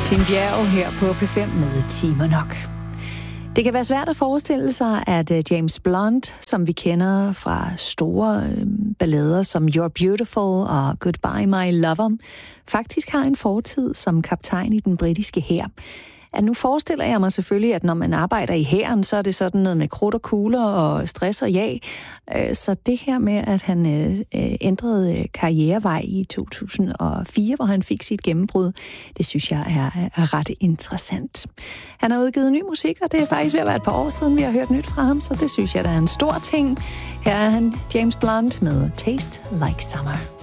Tim Bjerg her på P5 med Timer Nok. Det kan være svært at forestille sig, at James Blunt, som vi kender fra store ballader som You're Beautiful og Goodbye My Lover, faktisk har en fortid som kaptajn i den britiske hær. At nu forestiller jeg mig selvfølgelig, at når man arbejder i hæren, så er det sådan noget med krudt og kugler og stress og jag. Så det her med, at han ændrede karrierevej i 2004, hvor han fik sit gennembrud, det synes jeg er ret interessant. Han har udgivet ny musik, og det er faktisk ved at være et par år siden, vi har hørt nyt fra ham, så det synes jeg, der er en stor ting. Her er han, James Blunt, med Taste Like Summer.